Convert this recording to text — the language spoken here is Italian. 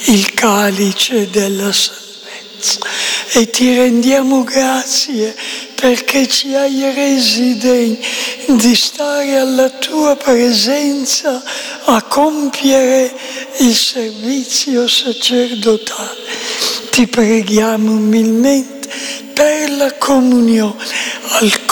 il calice della salvezza e ti rendiamo grazie perché ci hai resi degni di stare alla tua presenza a compiere il servizio sacerdotale. Ti preghiamo umilmente per la comunione al